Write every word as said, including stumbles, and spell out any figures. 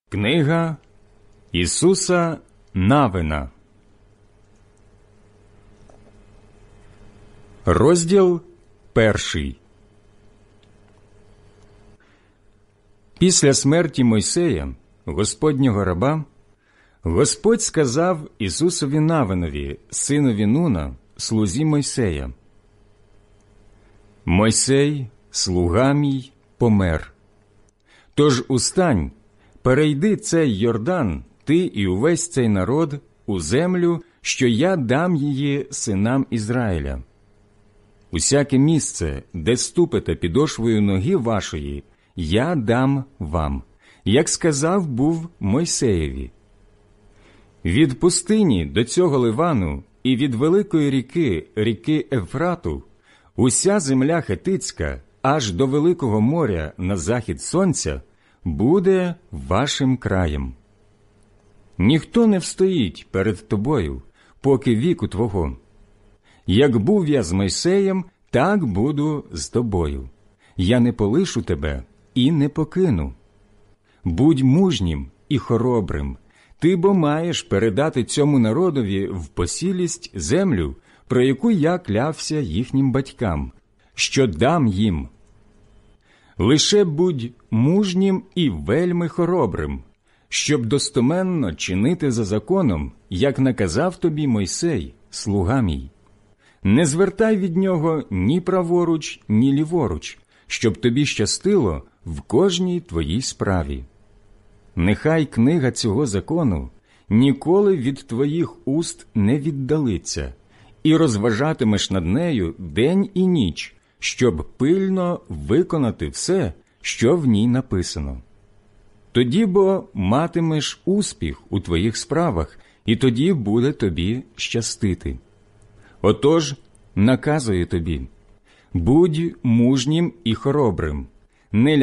Книга Ісуса Навина. Розділ перший. Після смерті Мойсея, Господнього раба, Господь сказав Ісусові Навинові, синові Нуна, слузі Мойсея: «Мойсей, слуга мій, помер. Тож устань, перейди цей Йордан, ти і увесь цей народ, у землю, що я дам її синам Ізраїля. Усяке місце, де ступите підошвою ноги вашої, я дам вам, як сказав був Мойсеєві. Від пустині до цього Ливану і від великої ріки, ріки Ефрату, уся земля хетицька, аж до великого моря на захід сонця, буде вашим краєм. Ніхто не встоїть перед тобою, поки віку твого. Як був я з Мойсеєм, так буду з тобою. Я не полишу тебе і не покину. Будь мужнім і хоробрим, ти бо маєш передати цьому народові в посілість землю, про яку я клявся їхнім батькам, що дам їм. Лише будь мужнім і вельми хоробрим, щоб достоменно чинити за законом, як наказав тобі Мойсей, слуга мій. Не звертай від нього ні праворуч, ні ліворуч, щоб тобі щастило в кожній твоїй справі. Нехай книга цього закону ніколи від твоїх уст не віддалиться, і розважатимеш над нею день і ніч, щоб пильно виконати все, що в ній написано. Тоді бо матимеш успіх у твоїх справах, і тоді буде тобі щастити. Отож, наказую тобі, будь мужнім і хоробрим, не